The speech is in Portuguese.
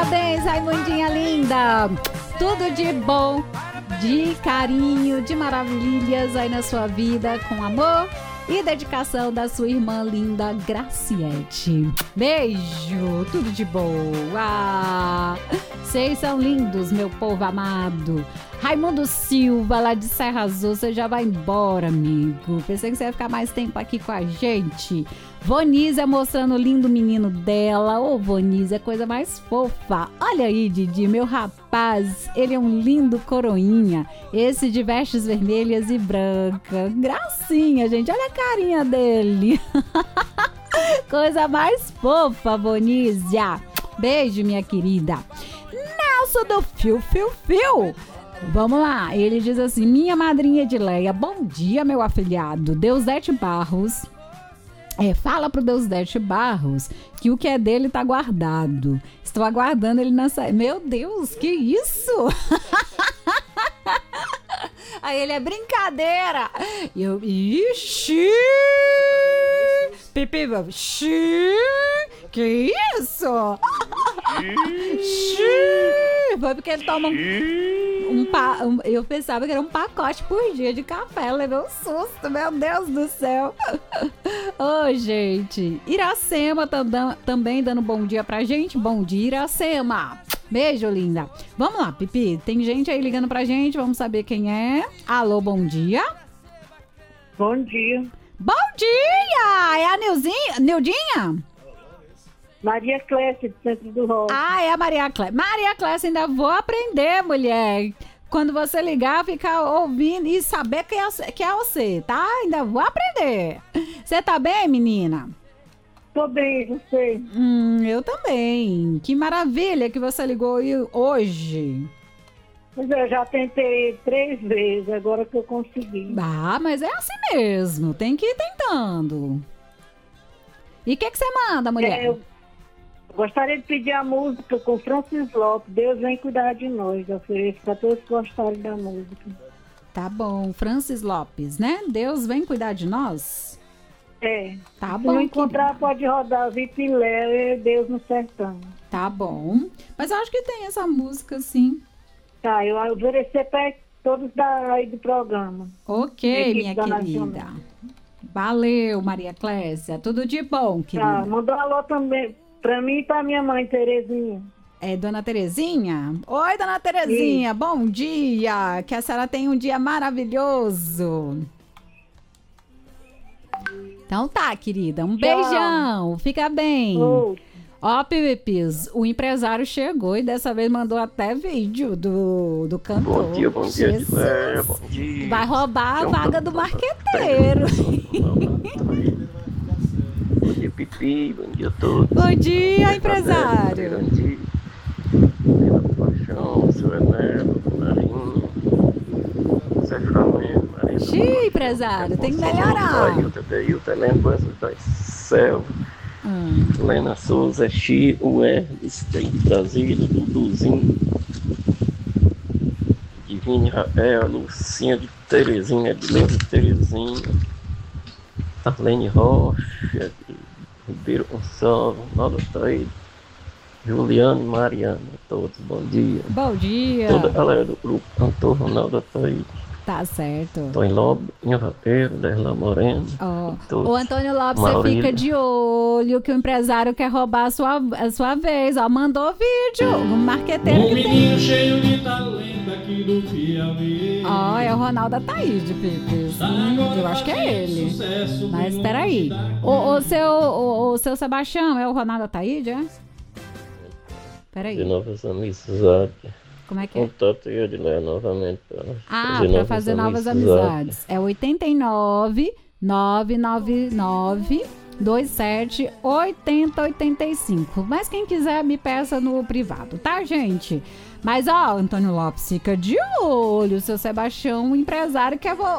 Parabéns, Raimundinha linda! Tudo de bom, de carinho, de maravilhas aí na sua vida, com amor e dedicação da sua irmã linda, Graciete. Beijo, tudo de bom. Vocês são lindos, meu povo amado. Raimundo Silva, lá de Serra Azul, você já vai embora, amigo. Pensei que você ia ficar mais tempo aqui com a gente. Vonízia mostrando o lindo menino dela. Ô, Vonízia, coisa mais fofa. Olha aí, Didi, meu rapaz. Ele é um lindo coroinha. Esse de vestes vermelhas e brancas. Gracinha, gente. Olha a carinha dele. Coisa mais fofa, Vonízia. Beijo, minha querida. Nelson do Fio, Fio, Fio. Vamos lá, ele diz assim: minha madrinha Edileia, bom dia, meu afilhado. Deusdete Barros, fala pro Deusdete Barros que o que é dele tá guardado. Estou aguardando ele na saída. Meu Deus, que isso? Aí ele é brincadeira. E eu, ixi, pipi, que isso? Foi porque ele toma eu pensava que era um pacote por dia de café. Eu levei um susto, meu Deus do céu. Ô, gente. Iracema também dando bom dia pra gente. Bom dia, Iracema. Beijo, linda. Vamos lá, Pipi. Tem gente aí ligando pra gente. Vamos saber quem é. Alô, bom dia. Bom dia. Bom dia! É a Nildinha? Maria Clécia, do Centro do Rosa. É a Maria Clécia. Maria Clécia, ainda vou aprender, mulher. Quando você ligar, ficar ouvindo e saber que é você, tá? Ainda vou aprender. Você tá bem, menina? Tô bem, você? Eu também. Que maravilha que você ligou hoje. Pois é, eu já tentei 3 vezes, agora que eu consegui. Mas é assim mesmo. Tem que ir tentando. E o que você manda, mulher? Eu gostaria de pedir a música com Francis Lopes, Deus vem cuidar de nós. Eu ofereço para todos que gostarem da música. Tá bom, Francis Lopes, né? Deus vem cuidar de nós? Tá bom. Se não encontrar, pode rodar Vitor Léo e Deus no Sertão. Tá bom. Mas eu acho que tem essa música, sim. Tá, eu oferecer para todos aí do programa. Ok, minha querida. Valeu, Maria Clécia. Tudo de bom, querida. Tá, mandou um alô também pra mim e pra minha mãe, Terezinha. É Dona Terezinha? Oi, Dona Terezinha. Sim. Bom dia. Que a senhora tenha um dia maravilhoso. Então tá, querida. Um beijão. Fica bem. Ó, Pipipis, o empresário chegou e dessa vez mandou até vídeo do cantor. Bom dia, bom dia. Bom dia. Vai roubar a vaga do marqueteiro. Bom dia, Pipi. Bom dia a todos. Bom dia, empresário. Bom dia. Paixão, seu Enelo, Marinho, Zé Flamengo, Maria. Xiii, empresário, tem que melhorar. Ailton, lembrança das selvas. Lena Souza, o Hermes, tem de Brasília, Duduzinho, Divine Rael, Lucinha de Terezinha, Edilene Terezinha, Arlene Rocha, Ribeiro Gonçalves, Nalda Taíde, Juliano e Mariana, todos, bom dia. Bom dia. Toda a galera do grupo Cantor Ronaldo Taíde. Tá certo. Tony Lobo, Inha Vaqueiro, Derla Moreno. O Antônio Lopes, você fica de olho que o empresário quer roubar a sua vez. Mandou vídeo. O marqueteiro que tem. Menino cheio de talento aqui do Piauí. É o Ronaldo Ataíde, Pipis. Eu acho que é ele. Mas espera aí. O seu Sebastião é o Ronaldo Ataíde, é? Espera aí. De novas amizades. Como é que é? Contato eu de lá novamente para fazer novas amizades. É 89 999 27 80 85. Mas quem quiser me peça no privado, tá, gente? Mas Antônio Lopes, fica de olho, seu Sebastião, o empresário quer